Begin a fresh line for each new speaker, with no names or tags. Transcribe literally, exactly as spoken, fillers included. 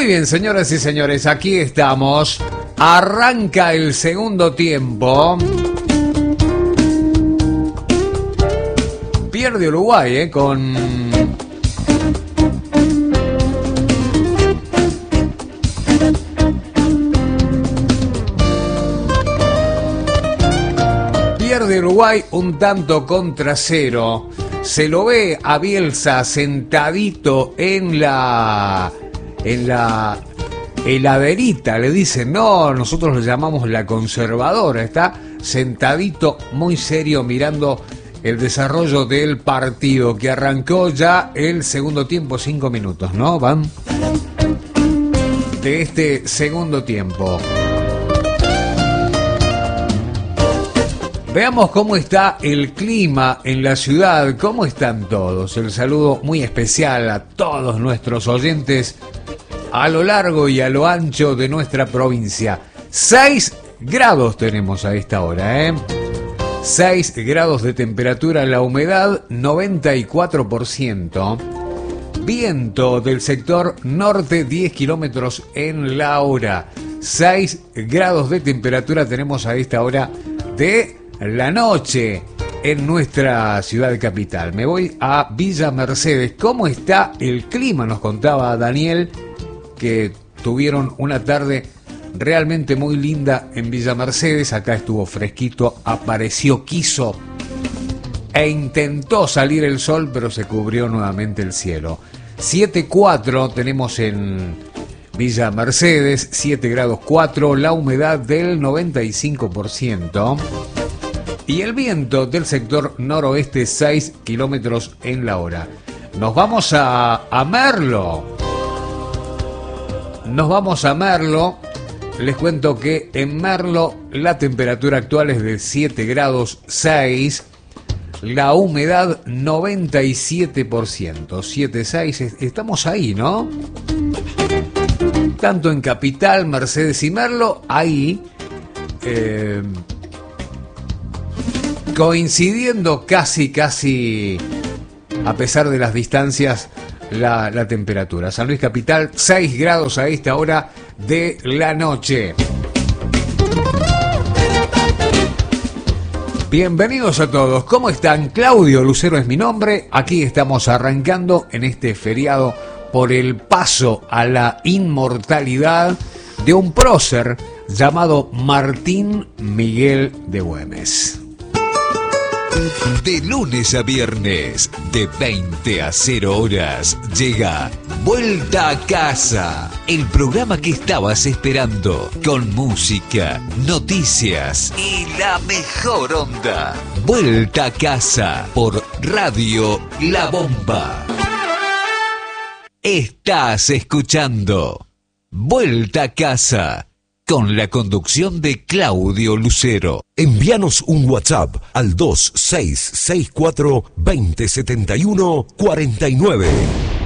Muy bien, señoras y señores, aquí estamos. Arranca el segundo tiempo. Pierde Uruguay, ¿eh? Con... Pierde Uruguay un tanto contra cero. Se lo ve a Bielsa sentadito en la... en la heladerita, le dicen, no, nosotros lo llamamos la conservadora. Está sentadito muy serio mirando el desarrollo del partido que arrancó ya el segundo tiempo. Cinco minutos, ¿no? Van de este segundo tiempo. Veamos cómo está el clima en la ciudad, cómo están todos. El saludo muy especial a todos nuestros oyentes a lo largo y a lo ancho de nuestra provincia. seis grados tenemos a esta hora, ¿eh? seis grados de temperatura, la humedad noventa y cuatro por ciento. Viento del sector norte diez kilómetros en la hora. seis grados de temperatura tenemos a esta hora de la noche en nuestra ciudad capital. Me voy a Villa Mercedes. ¿Cómo está el clima? Nos contaba Daniel que tuvieron una tarde realmente muy linda en Villa Mercedes. Acá estuvo fresquito, apareció, quiso e intentó salir el sol, pero se cubrió nuevamente el cielo. siete cuatro tenemos en Villa Mercedes, siete grados cuatro, la humedad del noventa y cinco por ciento y el viento del sector noroeste seis kilómetros en la hora. Nos vamos a, a Merlo. Nos vamos a Merlo. Les cuento que en Merlo la temperatura actual es de siete grados seis. La humedad noventa y siete por ciento. siete seis, estamos ahí, ¿no? Tanto en Capital, Mercedes y Merlo, ahí eh, coincidiendo casi, casi, a pesar de las distancias, La, la temperatura. San Luis Capital, seis grados a esta hora de la noche. Bienvenidos a todos. ¿Cómo están? Claudio Lucero es mi nombre. Aquí estamos arrancando en este feriado por el paso a la inmortalidad de un prócer llamado Martín Miguel de Güemes.
De lunes a viernes, de veinte a cero horas, llega Vuelta a Casa, el programa que estabas esperando, con música, noticias y la mejor onda. Vuelta a Casa por Radio La Bomba. Estás escuchando Vuelta a Casa, con la conducción de Claudio Lucero.
Envíanos un WhatsApp al dos seis seis cuatro, dos cero siete uno, cuatro nueve.